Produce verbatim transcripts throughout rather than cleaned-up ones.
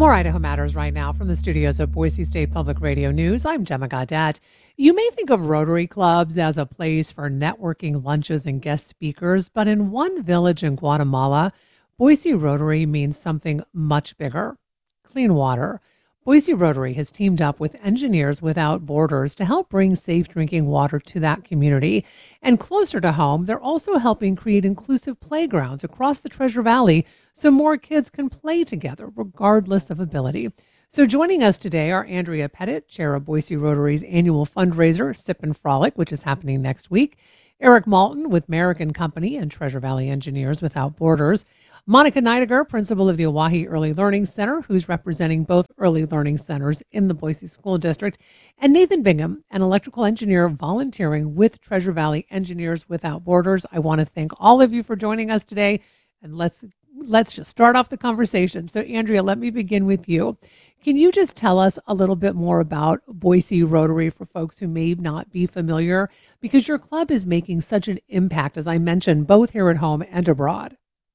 More Idaho Matters right now from the studios of Boise State Public Radio News. I'm Gemma Gaudet. You may think of Rotary Clubs as a place for networking lunches and guest speakers, but in one village in Guatemala, Boise Rotary means something much bigger: clean water. Boise Rotary has teamed up with Engineers Without Borders to help bring safe drinking water to that community. And closer to home, they're also helping create inclusive playgrounds across the Treasure Valley so more kids can play together regardless of ability. So joining us today are Andrea Pettit, chair of Boise Rotary's annual fundraiser, Sip and Frolic, which is happening next week; Eric Malton with Merrick and Company and Treasure Valley Engineers Without Borders; Monica Neidiger, principal of the Oahe Early Learning Center, who's representing both early learning centers in the Boise School District; and Nathan Bingham, an electrical engineer volunteering with Treasure Valley Engineers Without Borders. I want to thank all of you for joining us today, and let's let's just start off the conversation. So, Andrea, let me begin with you. Can you just tell us a little bit more about Boise Rotary for folks who may not be familiar? Because your club is making such an impact, as I mentioned, both here at home and abroad.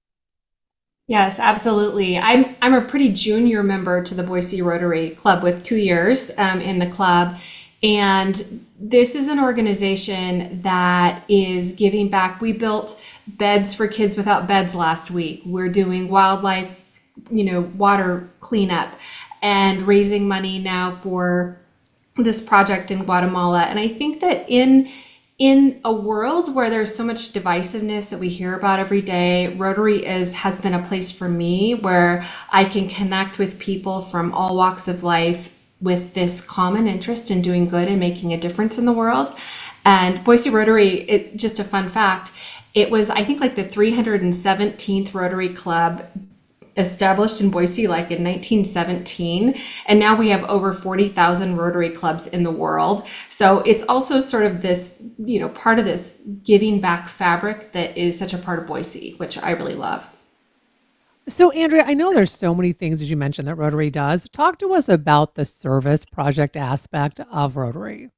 Yes, absolutely. I'm I'm a pretty junior member to the Boise Rotary Club with two years um, in the club, and this is an organization that is giving back. We built beds for kids without beds last week. We're doing wildlife, you know, water cleanup, and raising money now for this project in Guatemala. And I think that in in a world where there's so much divisiveness that we hear about every day, Rotary is has been a place for me where I can connect with people from all walks of life with this common interest in doing good and making a difference in the world. And Boise Rotary, it, just a fun fact, it was, I think, like the three hundred seventeenth Rotary Club established in Boise like in nineteen seventeen, and now we have over forty thousand Rotary clubs in the world. So it's also sort of this, you know, part of this giving back fabric that is such a part of Boise, which I really love. So, Andrea, I know there's so many things, as you mentioned, that Rotary does. Talk to us about the service project aspect of Rotary.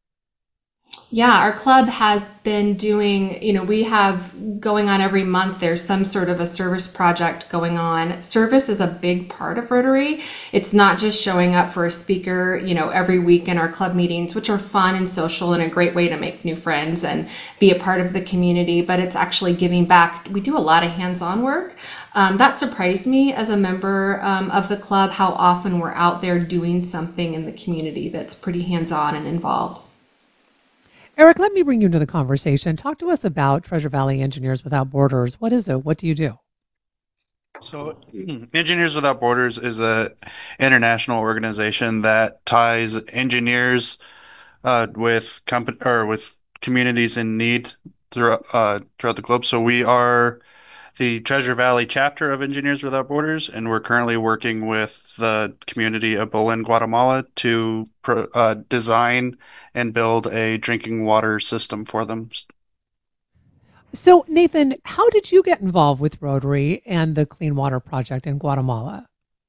Yeah, our club has been doing, you know, we have going on every month, there's some sort of a service project going on. Service is a big part of Rotary. It's not just showing up for a speaker, you know, every week in our club meetings, which are fun and social and a great way to make new friends and be a part of the community, but it's actually giving back. We do a lot of hands-on work. Um, that surprised me as a member um, of the club, how often we're out there doing something in the community that's pretty hands-on and involved. Eric, let me bring you into the conversation. Talk to us about Treasure Valley Engineers Without Borders. What is it? What do you do? So, Engineers Without Borders is a international organization that ties engineers uh, with company or with communities in need throughout uh, throughout the globe. So we are the Treasure Valley chapter of Engineers Without Borders, and we're currently working with the community of Belen, Guatemala, to pro, uh, design and build a drinking water system for them. So, Nathan, how did you get involved with Rotary and the Clean Water Project in Guatemala?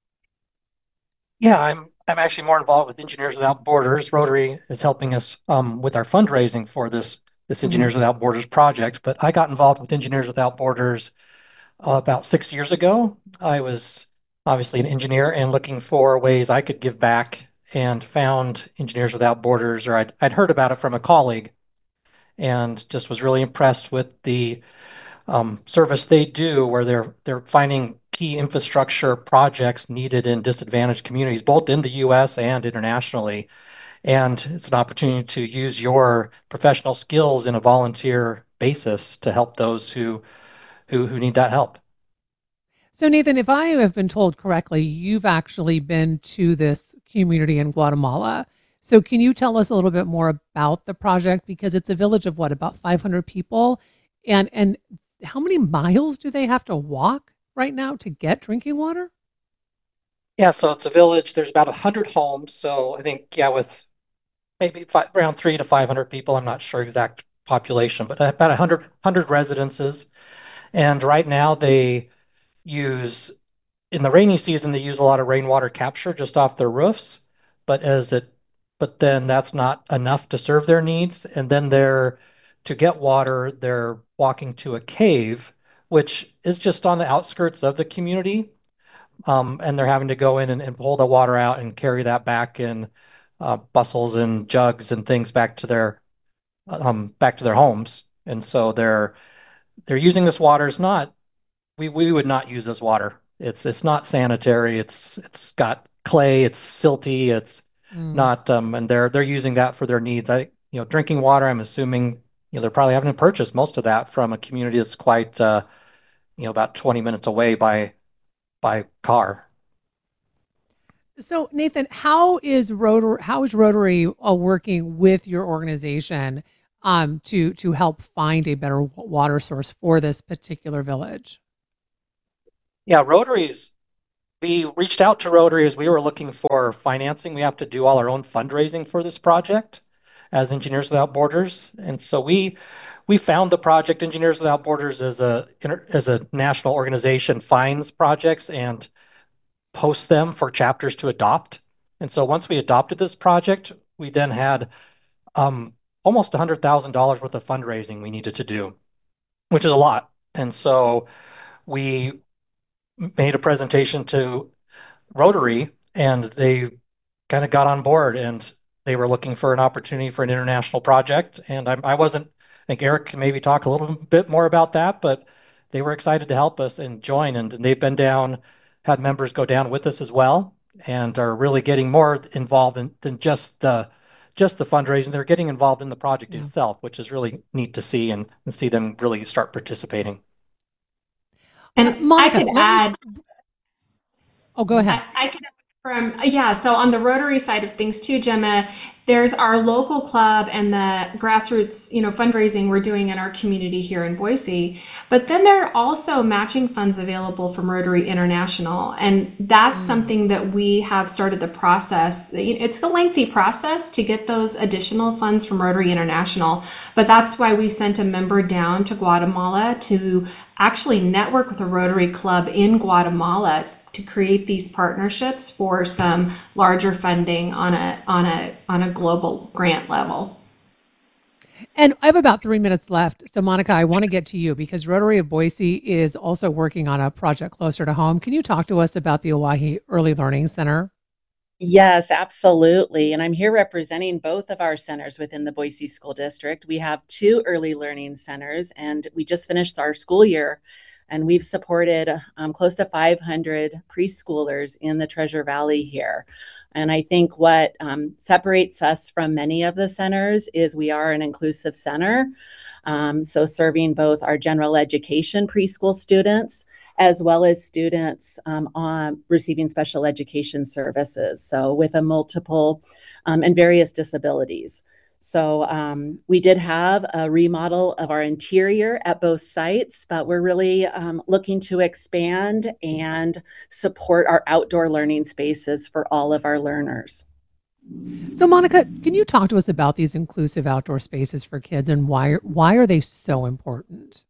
Yeah, I'm I'm actually more involved with Engineers Without Borders. Rotary is helping us um, with our fundraising for this this Mhm. Engineers Without Borders project. But I got involved with Engineers Without Borders uh, about six years ago. I was obviously an engineer and looking for ways I could give back, and found Engineers Without Borders, or I'd I'd heard about it from a colleague, and just was really impressed with the um, service they do, where they're they're finding key infrastructure projects needed in disadvantaged communities, both in the U S and internationally. And it's an opportunity to use your professional skills in a volunteer basis to help those who who, who need that help. So, Nathan, if I have been told correctly, you've actually been to this community in Guatemala. So, can you tell us a little bit more about the project? Because it's a village of what, about five hundred people? And, and how many miles do they have to walk right now to get drinking water? Yeah, so it's a village. There's about one hundred homes. So I think, yeah, with maybe five, around three to five hundred people. I'm not sure exact population, but about one hundred, one hundred residences. And right now they use, in the rainy season, they use a lot of rainwater capture just off their roofs. But as it, but then that's not enough to serve their needs. And then they're, to get water, they're walking to a cave, which is just on the outskirts of the community. um, and they're having to go in and, and pull the water out and carry that back in uh, bustles and jugs and things back to their um, back to their homes. And so they're they're using this water. It's not we we would not use this water. It's it's not sanitary. It's it's got clay. It's silty. It's Mm. not um, and they're they're using that for their needs. I you know drinking water. I'm assuming you know they're probably having to purchase most of that from a community that's quite uh, you know about twenty minutes away by by car. So, Nathan, how is Rotary, how is Rotary uh, working with your organization um, to to help find a better w- water source for this particular village? Yeah, Rotary's we reached out to Rotary as we were looking for financing. We have to do all our own fundraising for this project as Engineers Without Borders. And so we we found the project Engineers Without Borders as a as a national organization finds projects and posts them for chapters to adopt. And so once we adopted this project, we then had um, almost one hundred thousand dollars worth of fundraising we needed to do, which is a lot. And so we made a presentation to Rotary, and they kind of got on board, and they were looking for an opportunity for an international project. And I, I wasn't, I think Eric can maybe talk a little bit more about that, but they were excited to help us and join. And, and they've been down, had members go down with us as well, and are really getting more involved in, than just the just the fundraising. They're getting involved in the project Yeah. itself, which is really neat to see and, and see them really start participating. Uh, And I Monica, could let me. add, Oh, go ahead. I, I could add from, yeah, so on the Rotary side of things too, Gemma, there's our local club and the grassroots, you know, fundraising we're doing in our community here in Boise. But then there are also matching funds available from Rotary International. And that's Mm. something that we have started the process. It's a lengthy process to get those additional funds from Rotary International. But that's why we sent a member down to Guatemala to actually network with a Rotary Club in Guatemala to create these partnerships for some larger funding on a on a on a global grant level. And I have about three minutes left. So, Monica, I want to get to you because Rotary of Boise is also working on a project closer to home. Can you talk to us about the Oahe Early Learning Center? Yes, absolutely. And I'm here representing both of our centers within the Boise School District. We have two early learning centers, and we just finished our school year, and we've supported um, close to five hundred preschoolers in the Treasure Valley here. And I think what um, separates us from many of the centers is we are an inclusive center. Um, so serving both our general education preschool students as well as students um, on receiving special education services. So with a multiple um, and various disabilities. So um, we did have a remodel of our interior at both sites, but we're really um, looking to expand and support our outdoor learning spaces for all of our learners. So, Monica, can you talk to us about these inclusive outdoor spaces for kids and why why are they so important?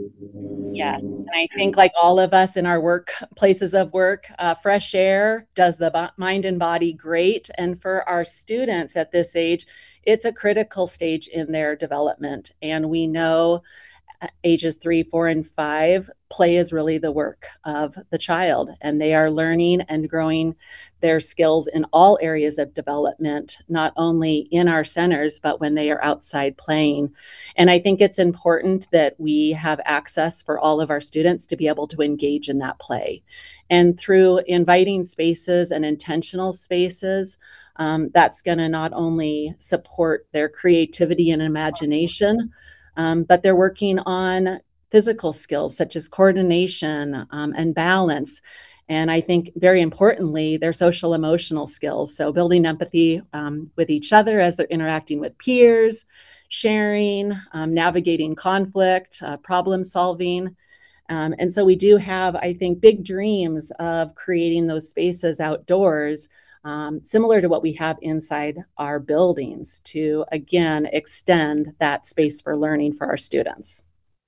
Yes, and I think like all of us in our work places of work, uh, fresh air does the bo- mind and body great. And for our students at this age, it's a critical stage in their development. And we know uh, ages three, four, and five, play is really the work of the child, and they are learning and growing their skills in all areas of development, not only in our centers, but when they are outside playing. And I think it's important that we have access for all of our students to be able to engage in that play. And through inviting spaces and intentional spaces, um, that's going to not only support their creativity and imagination, um, but they're working on physical skills such as coordination um, and balance. And I think very importantly, their social emotional skills. So building empathy um, with each other as they're interacting with peers, sharing, um, navigating conflict, uh, problem solving. Um, and so we do have, I think, big dreams of creating those spaces outdoors, um, similar to what we have inside our buildings to, again, extend that space for learning for our students.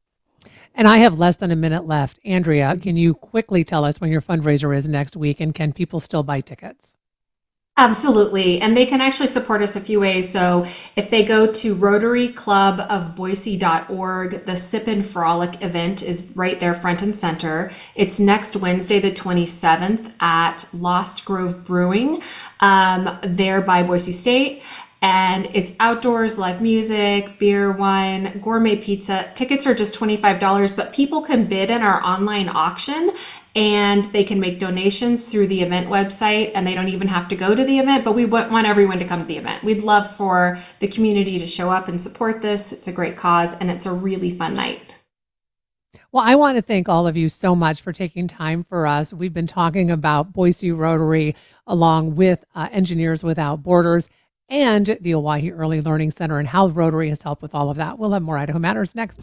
And I have less than a minute left. Andrea, can you quickly tell us when your fundraiser is next week and can people still buy tickets? Absolutely. And they can actually support us a few ways. So if they go to rotary club of boise dot org, the Sip and Frolic event is right there front and center. It's next Wednesday, the twenty-seventh at Lost Grove Brewing, um, there by Boise State. And it's outdoors, live music, beer, wine, gourmet pizza. Tickets are just twenty-five dollars, but people can bid in our online auction and they can make donations through the event website, and they don't even have to go to the event, but we want everyone to come to the event. We'd love for the community to show up and support this. It's a great cause, and it's a really fun night. Well, I want to thank all of you so much for taking time for us. We've been talking about Boise Rotary along with uh, Engineers Without Borders and the Owyhee Early Learning Center and how Rotary has helped with all of that. We'll have more Idaho Matters next.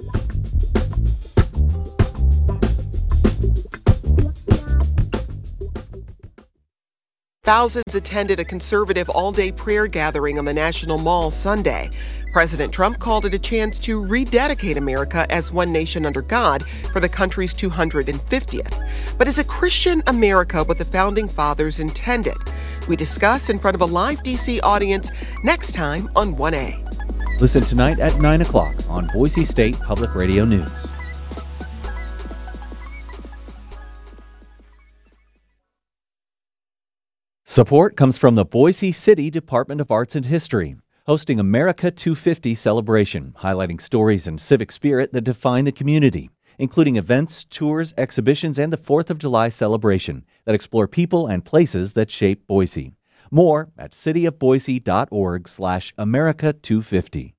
Thousands attended a conservative all-day prayer gathering on the National Mall Sunday. President Trump called it a chance to rededicate America as one nation under God for the country's two hundred fiftieth. But is a Christian America what the Founding Fathers intended? We discuss in front of a live D C audience next time on one A. Listen tonight at nine o'clock on Boise State Public Radio News. Support comes from the Boise City Department of Arts and History, hosting America two fifty celebration, highlighting stories and civic spirit that define the community, including events, tours, exhibitions, and the fourth of July celebration that explore people and places that shape Boise. More at cityofboise dot org slash America two fifty.